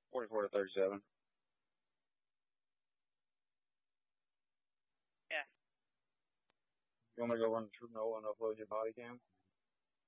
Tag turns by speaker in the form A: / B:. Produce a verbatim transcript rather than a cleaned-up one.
A: forty-four to thirty-seven.
B: Yeah.
A: You want me to go run the True Nola and upload your body cam?